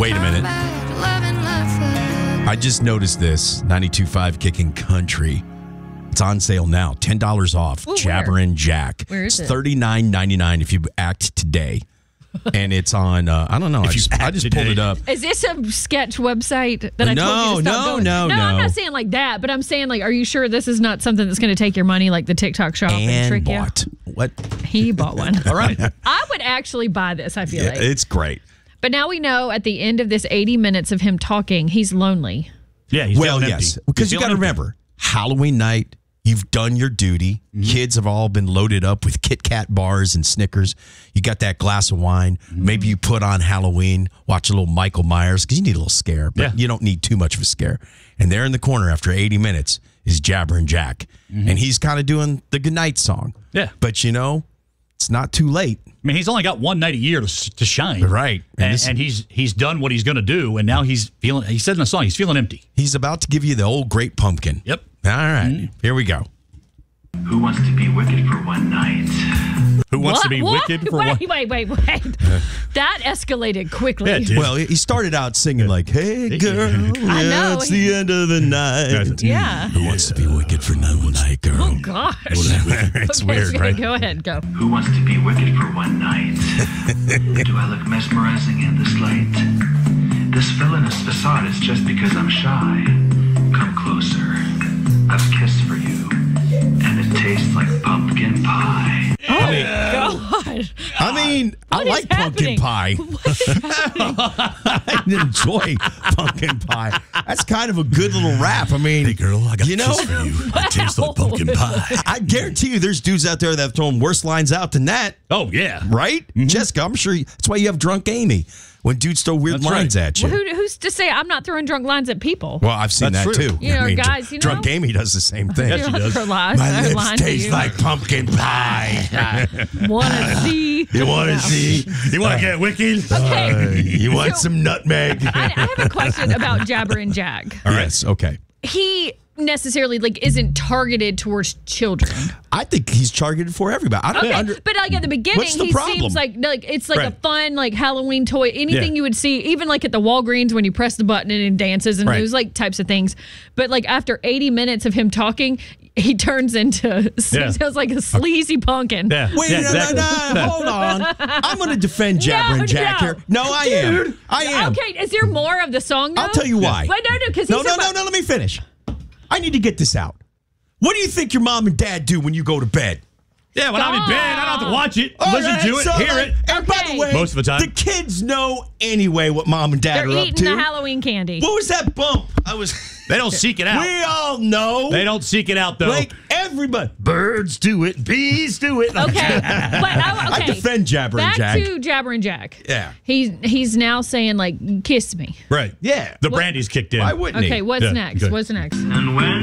Wait a minute. I just noticed this. 92.5 Kicking Country. It's on sale now. $10 off. Ooh, Jabberin' Jack. Where is it? It's $39.99 if you act today. And it's on, I don't know. I just pulled it up. Is this a sketch website that I told you to stop going? No. I'm not saying like that, but I'm saying like, are you sure this is not something that's going to take your money like the TikTok shop and trick bought. you? What? He bought one. All right. I would actually buy this, I feel like. It's great. But now we know at the end of this 80 minutes of him talking, he's lonely. Yeah, he's feeling yes. empty. Because you got to remember, Halloween night, you've done your duty. Mm-hmm. Kids have all been loaded up with Kit Kat bars and Snickers. You got that glass of wine. Mm-hmm. Maybe you put on Halloween, watch a little Michael Myers, because you need a little scare, but you don't need too much of a scare. And there in the corner after 80 minutes is Jabberin' Jack. Mm-hmm. And he's kind of doing the goodnight song. Yeah. But, it's not too late. I mean, he's only got one night a year to shine. Right. And he's done what he's going to do, and now he said in the song, he's feeling empty. He's about to give you the old great pumpkin. Yep. All right. Here we go. Who wants to be wicked for one night? Who wants to be wicked for one? Wait. That escalated quickly. Yeah, it did. Well, he started out singing like, hey, girl, I know. it's the end of the night. Yeah. Who wants to be wicked for one night, girl? Oh, gosh. It's weird, right? Go ahead, go. Who wants to be wicked for one night? Do I look mesmerizing in this light? This villainous facade is just because I'm shy. Come closer. I've a kiss for you, and it tastes like pumpkin pie. Oh, God. I like pumpkin pie. I enjoy pumpkin pie. That's kind of a good little rap. Hey, girl, I got a kiss for you. I taste like pumpkin pie. I guarantee you there's dudes out there that have thrown worse lines out than that. Oh, yeah. Right? Mm-hmm. Jessica, I'm sure that's why you have Drunk Amy. When dudes throw weird lines at you. Well, who's to say I'm not throwing drunk lines at people? Well, I've seen that too. Guys, Drunk Amy does the same thing. Yes, she does. My lips taste like pumpkin pie. Wanna see? You want to see? You want to get wicked? Okay. You want some nutmeg? I have a question about Jabberin' Jack. Yes, okay. He necessarily isn't targeted towards children. I think he's targeted for everybody. But at the beginning, he seems like it's like a fun Halloween toy. Anything you would see, even at the Walgreens when you press the button and it dances and those types of things. But after 80 minutes of him talking, he turns into sounds like a sleazy pumpkin. Yeah. Wait, no, hold on. I'm going to defend Jabberin' Jack here. No, I am. I am. Okay, is there more of the song though? I'll tell you why. Wait, no, because no, let me finish. I need to get this out. What do you think your mom and dad do when you go to bed? Yeah, when I'm in bed, I don't have to watch it, listen to it, hear it. And by the way, most of the time, the kids know anyway what mom and dad They're are up to. eating the Halloween candy. What was that bump? They don't seek it out. We all know. They don't seek it out, though. Like everybody. Birds do it. Bees do it. Okay. I defend Jabberin' Jack. Back to Jabberin' Jack. Yeah. He's now saying, kiss me. Right. Yeah. The brandy's kicked in. Why wouldn't he? Okay, what's next? Good. What's next? And when